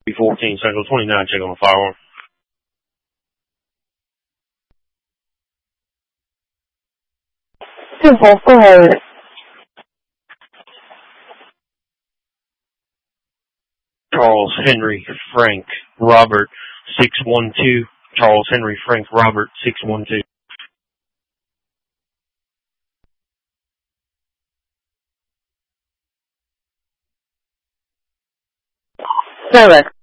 14 Central 29, check on the firearm. Go ahead. Charles Henry Frank Robert 612. Charles Henry Frank Robert 612. Direct.